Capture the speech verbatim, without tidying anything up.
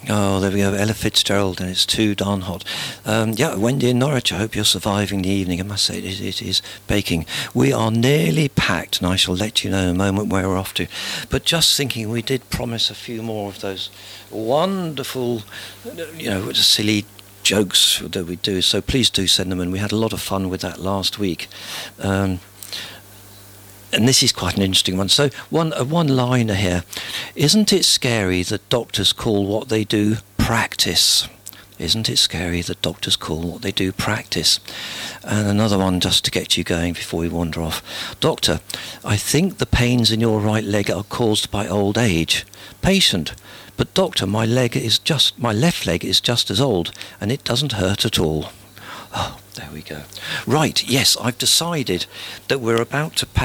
Oh, there we go. Ella Fitzgerald, and it's too darn hot. Um, yeah, Wendy in Norwich, I hope you're surviving the evening. I must say, it is, it is baking. We are nearly packed, and I shall let you know in a moment where we're off to. But just thinking, we did promise a few more of those wonderful, you know, silly jokes that we do. So please do send them, and we had a lot of fun with that last week. Um, And this is quite an interesting one. So one a one-liner here. Isn't it scary that doctors call what they do practice? Isn't it scary that doctors call what they do practice? And another one just to get you going before we wander off. Doctor, I think the pains in your right leg are caused by old age. Patient, but doctor, my leg is just my left leg is just as old, and it doesn't hurt at all. Oh, there we go. Right, yes, I've decided that we're about to pass